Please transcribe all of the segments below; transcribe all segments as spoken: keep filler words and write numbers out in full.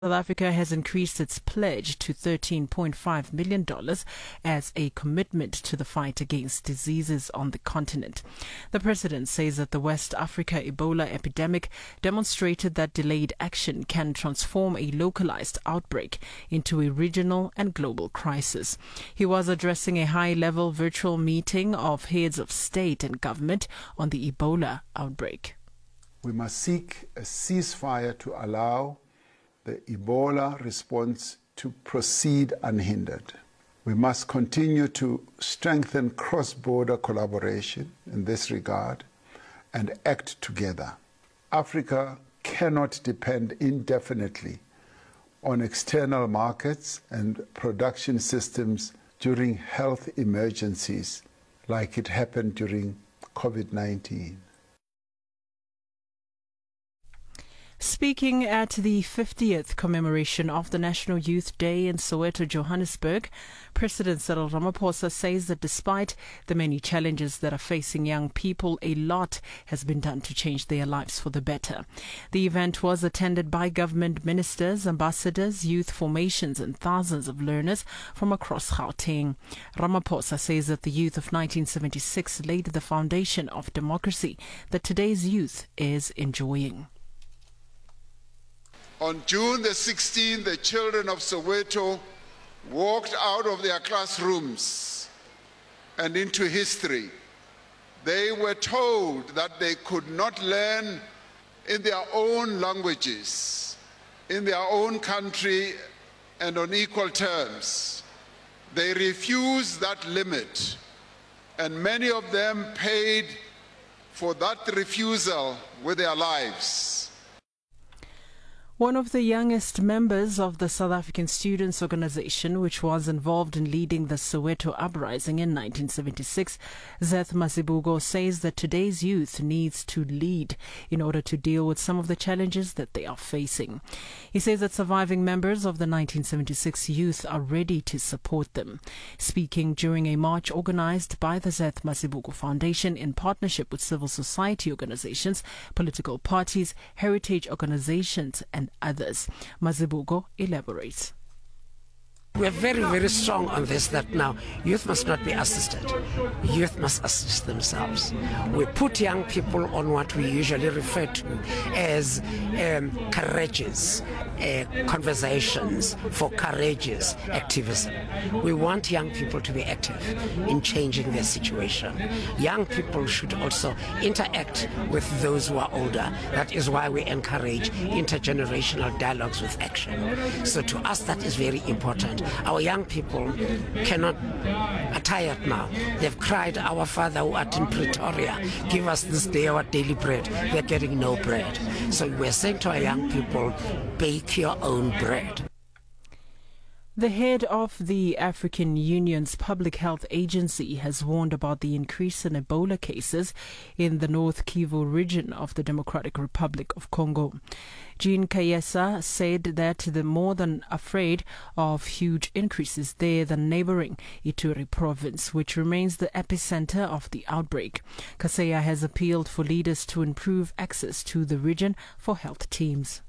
South Africa has increased its pledge to thirteen point five million dollars as a commitment to the fight against diseases on the continent. The president says that the West Africa Ebola epidemic demonstrated that delayed action can transform a localized outbreak into a regional and global crisis. He was addressing a high-level virtual meeting of heads of state and government on the Ebola outbreak. We must seek a ceasefire to allow the Ebola response to proceed unhindered. We must continue to strengthen cross-border collaboration in this regard and act together. Africa cannot depend indefinitely on external markets and production systems during health emergencies like it happened during COVID nineteen. Speaking at the fiftieth commemoration of the National Youth Day in Soweto, Johannesburg, President Cyril Ramaphosa says that despite the many challenges that are facing young people, a lot has been done to change their lives for the better. The event was attended by government ministers, ambassadors, youth formations and thousands of learners from across Gauteng. Ramaphosa says that the youth of nineteen seventy-six laid the foundation of democracy that today's youth is enjoying. On June the sixteenth, the children of Soweto walked out of their classrooms and into history. They were told that they could not learn in their own languages, in their own country, and on equal terms. They refused that limit, and many of them paid for that refusal with their lives. One of the youngest members of the South African Students' Organization, which was involved in leading the Soweto uprising in nineteen seventy-six, Zeth Masibuko, says that today's youth needs to lead in order to deal with some of the challenges that they are facing. He says that surviving members of the nineteen seventy-six youth are ready to support them. Speaking during a march organized by the Zeth Masibuko Foundation in partnership with civil society organizations, political parties, heritage organizations, and others. Masibuko elaborates. We are very, very strong on this, that now youth must not be assisted. Youth must assist themselves. We put young people on what we usually refer to as um, courageous uh, conversations for courageous activism. We want young people to be active in changing their situation. Young people should also interact with those who are older. That is why we encourage intergenerational dialogues with action. So to us that is very important. Our young people cannot are tired now. They've cried, "Our Father who art in Pretoria, give us this day our daily bread." They're getting no bread. So we're saying to our young people, bake your own bread. The head of the African Union's Public Health Agency has warned about the increase in Ebola cases in the North Kivu region of the Democratic Republic of Congo. Jean Kayesa said that they're more than afraid of huge increases there than neighboring Ituri province, which remains the epicenter of the outbreak. Kaseya has appealed for leaders to improve access to the region for health teams.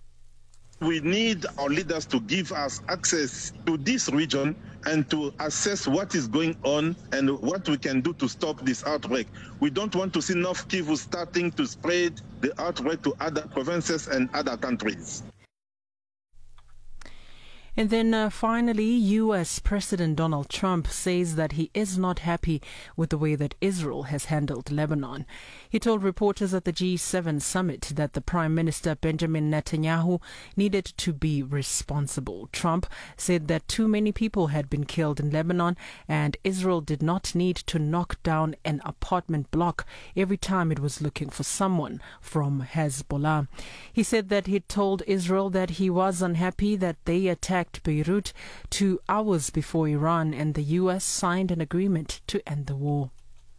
We need our leaders to give us access to this region and to assess what is going on and what we can do to stop this outbreak. We don't want to see North Kivu starting to spread the outbreak to other provinces and other countries. And then uh, finally, U S President Donald Trump says that he is not happy with the way that Israel has handled Lebanon. He told reporters at the G seven summit that the Prime Minister Benjamin Netanyahu needed to be responsible. Trump said that too many people had been killed in Lebanon and Israel did not need to knock down an apartment block every time it was looking for someone from Hezbollah. He said that he told Israel that he was unhappy that they attacked Beirut two hours before Iran and the U S signed an agreement to end the war.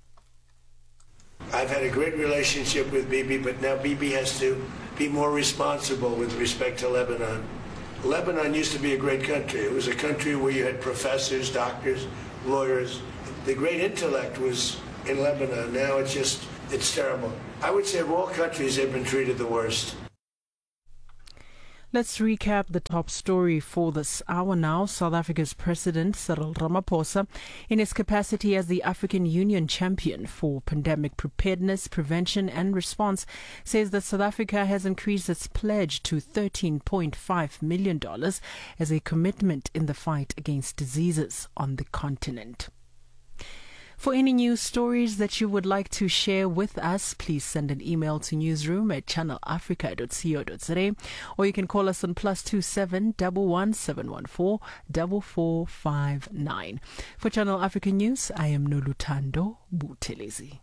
I've had a great relationship with Bibi, but now Bibi has to be more responsible with respect to Lebanon. Lebanon used to be a great country. It was a country where you had professors, doctors, lawyers. The great intellect was in Lebanon. Now it's just, it's terrible. I would say of all countries, they've been treated the worst. Let's recap the top story for this hour now. South Africa's President Cyril Ramaphosa, in his capacity as the African Union champion for pandemic preparedness, prevention and response, says that South Africa has increased its pledge to thirteen point five million dollars as a commitment in the fight against diseases on the continent. For any news stories that you would like to share with us, please send an email to newsroom at channel africa dot co dot za, or you can call us on plus two seven one one seven one four four four five nine. For Channel Africa News, I am Nolutando Buthelezi.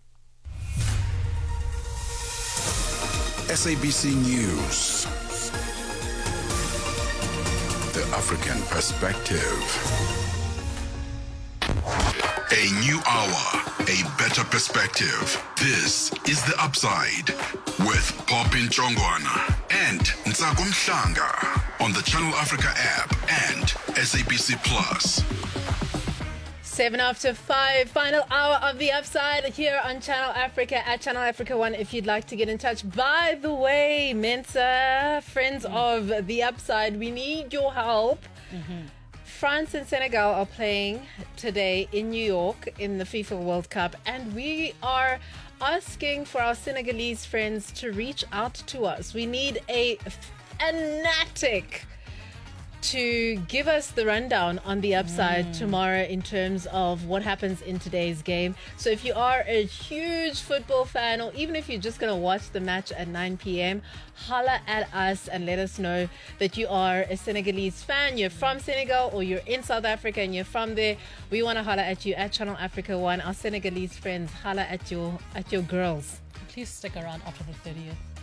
S A B C News. The African Perspective. A new hour, a better perspective. This is The Upside with Popin Chongwana and Ntsako Mhlanga on the Channel Africa app and S A B C Plus. Seven after five, final hour of The Upside here on Channel Africa at Channel Africa One. If you'd like to get in touch, by the way, Mensa, friends mm-hmm. of The Upside, we need your help. Mm-hmm. France and Senegal are playing today in New York in the FIFA World Cup, and we are asking for our Senegalese friends to reach out to us. We need a fanatic to give us the rundown on The Upside mm. tomorrow in terms of what happens in today's game. So if you are a huge football fan, or even if you're just going to watch the match at nine p.m, holla at us and let us know that you are a Senegalese fan, you're from Senegal, or you're in South Africa and you're from there. We want to holla at you at Channel Africa One. Our Senegalese friends, holla at your at your girls. Please stick around after the thirtieth.